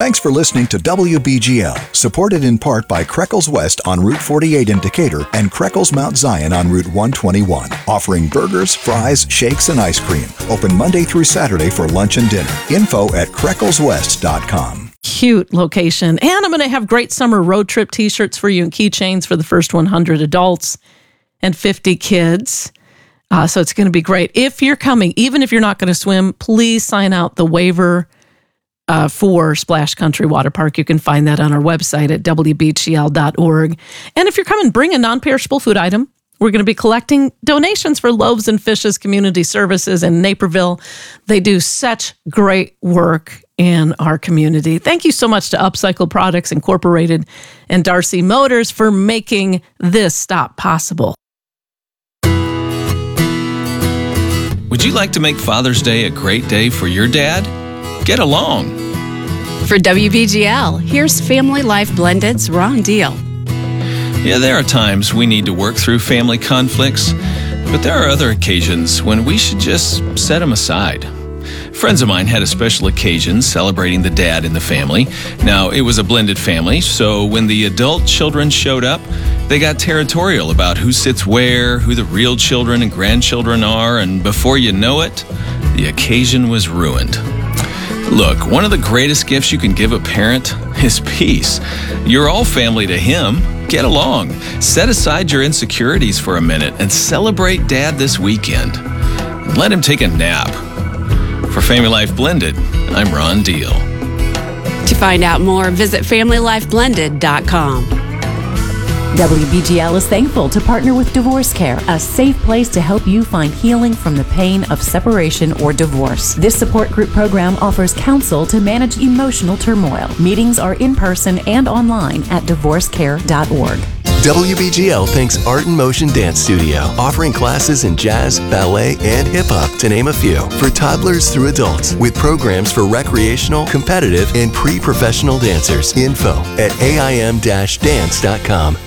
Thanks for listening to WBGL, supported in part by Kreckles West on Route 48 in Decatur and Kreckles Mount Zion on Route 121, offering burgers, fries, shakes, and ice cream. Open Monday through Saturday for lunch and dinner. Info at CracklesWest.com. Cute location. And I'm going to have great summer road trip t-shirts for you and keychains for the first 100 adults and 50 kids. So it's going to be great. If you're coming, even if you're not going to swim, please sign out the waiver for Splash Country Water Park. You can find that on our website at wbgl.org. And if you're coming, bring a non-perishable food item. We're going to be collecting donations for Loaves and Fishes Community Services in Naperville. They do such great work in our community. Thank you so much to Upcycle Products Incorporated and Darcy Motors for making this stop possible. Would you like to make Father's Day a great day for your dad? Get along. For WBGL, here's Family Life Blended's Ron Deal. Yeah, there are times we need to work through family conflicts, but there are other occasions when we should just set them aside. Friends of mine had a special occasion celebrating the dad in the family. Now, it was a blended family, so when the adult children showed up, they got territorial about who sits where, who the real children and grandchildren are, and before you know it, the occasion was ruined. Look, one of the greatest gifts you can give a parent is peace. You're all family to him. Get along. Set aside your insecurities for a minute and celebrate Dad this weekend. Let him take a nap. For Family Life Blended, I'm Ron Deal. To find out more, visit FamilyLifeBlended.com. WBGL is thankful to partner with Divorce Care, a safe place to help you find healing from the pain of separation or divorce. This support group program offers counsel to manage emotional turmoil. Meetings are in person and online at divorcecare.org. WBGL thanks Art in Motion Dance Studio, offering classes in jazz, ballet, and hip-hop, to name a few, for toddlers through adults, with programs for recreational, competitive, and pre-professional dancers. Info at aim-dance.com.